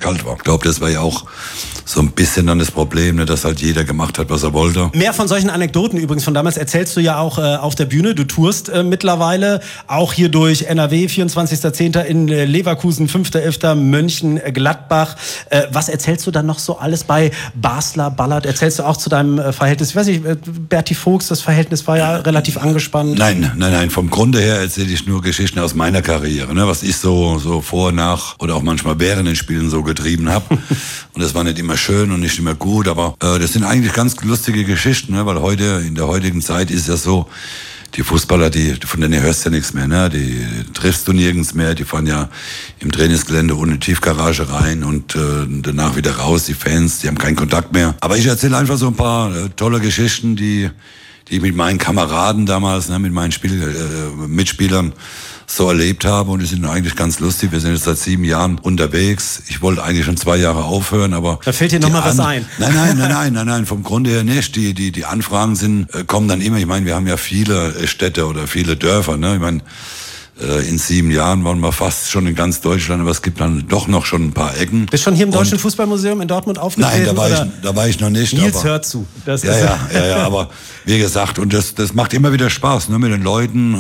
kalt war. Ich glaube, das war ja auch so ein bisschen dann das Problem, ne, dass halt jeder gemacht hat, was er wollte. Mehr von solchen Anekdoten übrigens von damals erzählst du ja auch auf der Bühne. Du tourst mittlerweile auch hier durch NRW, 24.10. in Leverkusen, 5.11. München, Gladbach. Was erzählst du dann noch so alles bei Basler Ballard? Erzählst du auch zu deinem Verhältnis? Ich weiß nicht, Berti Vogts, das Verhältnis war ja relativ angespannt. Nein. Vom Grunde her erzähle ich nur Geschichten aus meiner Karriere, ne, was ich so vor, nach oder auch manchmal während den Spielen so getrieben habe. Und das war nicht immer schön und nicht immer gut, aber das sind eigentlich ganz lustige Geschichten, ne, weil in der heutigen Zeit ist ja so, die Fußballer, von denen hörst du ja nichts mehr, ne? Die triffst du nirgends mehr, die fahren ja im Trainingsgelände ohne Tiefgarage rein und danach wieder raus, die Fans, die haben keinen Kontakt mehr. Aber ich erzähle einfach so ein paar tolle Geschichten, die ich mit meinen Kameraden damals, ne, mit meinen Mitspielern so erlebt habe, und die sind eigentlich ganz lustig. Wir sind jetzt seit 7 Jahren unterwegs. Ich wollte eigentlich schon 2 Jahre aufhören, aber... Da fällt dir noch mal was ein. Nein, vom Grunde her nicht. Die Anfragen kommen dann immer. Ich meine, wir haben ja viele Städte oder viele Dörfer, ne? Ich meine, in 7 Jahren waren wir fast schon in ganz Deutschland, aber es gibt dann doch noch schon ein paar Ecken. Bist schon hier im Deutschen Fußballmuseum in Dortmund aufgetreten? Nein, da war ich noch nicht. Nils hört zu. Ja, aber wie gesagt, und das macht immer wieder Spaß, ne, mit den Leuten.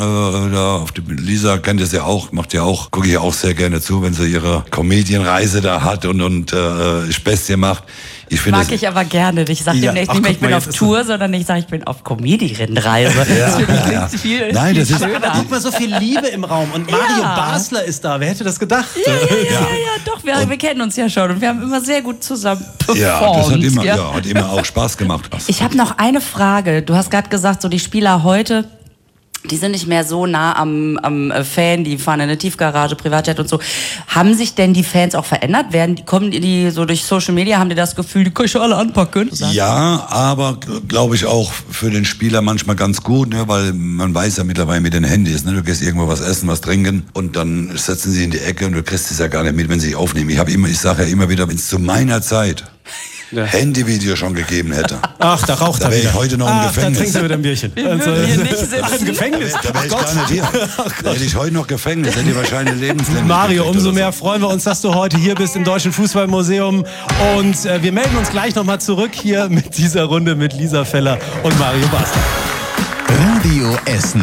Lisa kennt es ja auch, gucke ich auch sehr gerne zu, wenn sie ihre Comedian-Reise da hat und Späßchen macht. Mag ich aber gerne. Ich sage demnächst nicht mehr, ich bin auf Tour, sondern ich sage, ich bin auf Comedian-Reise. Das finde ich klingt viel schöner. Aber guck mal, so viel Liebe im Raum. Und Mario Basler ist da. Wer hätte das gedacht? Ja, doch. Wir kennen uns ja schon und wir haben immer sehr gut zusammen performt. Ja, das hat immer auch Spaß gemacht. Ich habe noch eine Frage. Du hast gerade gesagt, so die Spieler heute, die sind nicht mehr so nah am Fan, die fahren in eine Tiefgarage, Privatjet und so. Haben sich denn die Fans auch verändert? Kommen die so durch Social Media, haben die das Gefühl, die können ich alle anpacken? Ja, aber glaube ich auch für den Spieler manchmal ganz gut, ne, weil man weiß ja mittlerweile mit den Handys, ne, du gehst irgendwo was essen, was trinken und dann setzen sie in die Ecke und du kriegst es ja gar nicht mit, wenn sie aufnehmen. Ich sage ja immer wieder, wenn es zu meiner Zeit Handyvideo schon gegeben hätte. Ach, da raucht er wieder. Da wäre ich heute noch im Gefängnis. Da trinkst du wieder ein Bierchen. Hier nicht sitzen. Im Gefängnis? Da wäre ich gar nicht hier. Da hätte ich heute noch Gefängnis, hätte ich wahrscheinlich lebenslänglich. Mario, umso mehr freuen wir uns, dass du heute hier bist im Deutschen Fußballmuseum. Und wir melden uns gleich nochmal zurück hier mit dieser Runde mit Lisa Feller und Mario Basler. Radio Essen.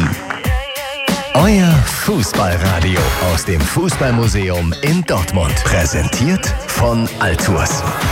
Euer Fußballradio aus dem Fußballmuseum in Dortmund. Präsentiert von Altours.